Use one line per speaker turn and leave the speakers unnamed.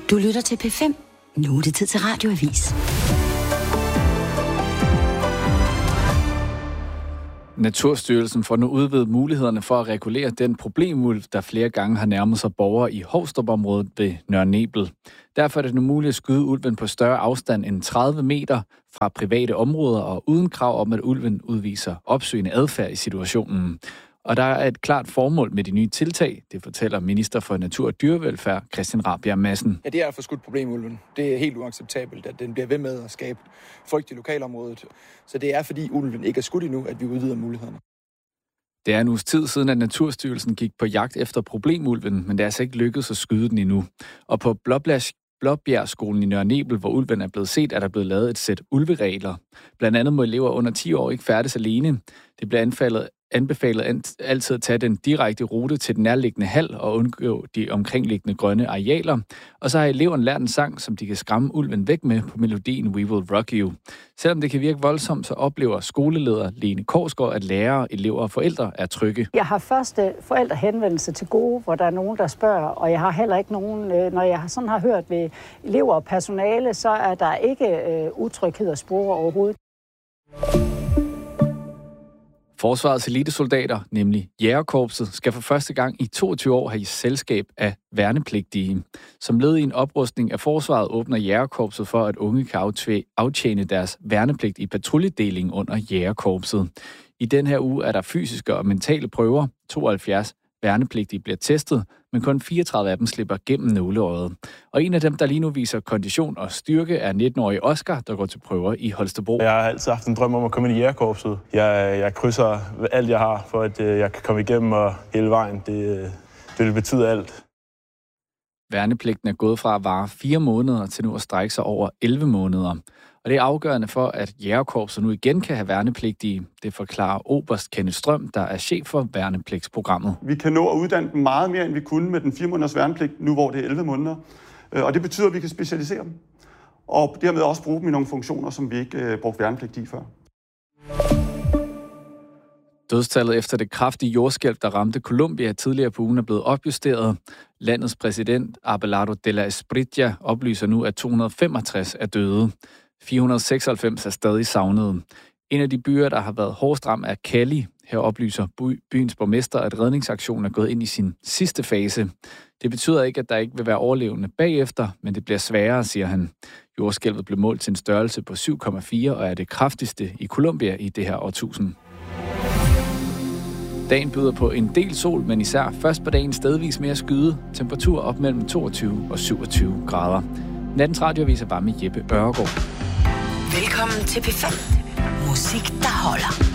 Du lytter til P5. Nu er det tid til Radioavis.
Naturstyrelsen får nu udvidet mulighederne for at regulere den problemulv, der flere gange har nærmet sig borgere i Hovstrup-området ved Nørre Nebel. Derfor er det nu muligt at skyde ulven på større afstand end 30 meter fra private områder og uden krav om, at ulven udviser opsøgende adfærd i situationen. Og der er et klart formål med de nye tiltag, det fortæller minister for Natur og Dyrevelfærd, Christian Rabjerg Madsen.
Ja, det er et forskudt problem, ulven. Det er helt uacceptabelt, at den bliver ved med at skabe frygt i lokalområdet. Så det er, fordi ulven ikke er skudt endnu, at vi udvider mulighederne.
Det er en uges tid siden, at Naturstyrelsen gik på jagt efter problemulven, men det er altså ikke lykkedes at skyde den endnu. Og på Blåbjergskolen i Nørre Nebel, hvor ulven er blevet set, er der blevet lavet et sæt ulveregler. Blandt andet må elever under 10 år ikke færdes alene. Det bliver anbefalet altid at tage den direkte rute til den nærliggende hal og undgå de omkringliggende grønne arealer. Og så har eleverne lært en sang, som de kan skræmme ulven væk med på melodien We Will Rock You. Selvom det kan virke voldsomt, så oplever skoleleder Lene Korsgaard, at lærere, elever og forældre er trygge.
Jeg har første forældrehenvendelse til gode, hvor der er nogen, der spørger, og jeg har heller ikke nogen, når jeg sådan har hørt ved elever og personale, så er der ikke utryghed og spore overhovedet.
Forsvarets elitesoldater, nemlig Jægerkorpset, skal for første gang i 22 år have selskab af værnepligtige. Som led i en oprustning af forsvaret åbner Jægerkorpset for, at unge kan aftjene deres værnepligt i patruljedeling under Jægerkorpset. I den her uge er der fysiske og mentale prøver. 72 værnepligtige bliver testet, men kun 34 af dem slipper gennem nåleøjet. Og en af dem, der lige nu viser kondition og styrke, er 19-årige Oscar, der går til prøver i Holstebro.
Jeg har altid haft en drøm om at komme ind i Jægerkorpset. Jeg krydser alt, jeg har, for at jeg kan komme igennem og hele vejen. Det vil betyde alt.
Værnepligten er gået fra at vare 4 måneder til nu at strække sig over 11 måneder. Og det er afgørende for, at Jægerkorpset nu igen kan have værnepligtige. Det forklarer oberst Kenneth Strøm, der er chef for værnepligtsprogrammet.
Vi kan nå at uddanne dem meget mere, end vi kunne med den 4 måneders værnepligt, nu hvor det er 11 måneder. Og det betyder, at vi kan specialisere dem. Og dermed også bruge dem i nogle funktioner, som vi ikke brugte værnepligt i før.
Dødstallet efter det kraftige jordskælv, der ramte Colombia tidligere på ugen, er blevet opjusteret. Landets præsident, Abelardo de la Espriella, oplyser nu, at 265 er døde. 496 er stadig savnede. En af de byer, der har været hårdest ramt, er Cali. Her oplyser byens borgmester, at redningsaktionen er gået ind i sin sidste fase. Det betyder ikke, at der ikke vil være overlevende bagefter, men det bliver sværere, siger han. Jordskælvet blev målt til en størrelse på 7,4 og er det kraftigste i Colombia i det her årtusind. Dagen byder på en del sol, men især først på dagen stedvis mere skyde. Temperatur op mellem 22 og 27 grader. Nattens radioavis er bare med Jeppe Ørgaard.
Velkommen til P5. Musik, der holder.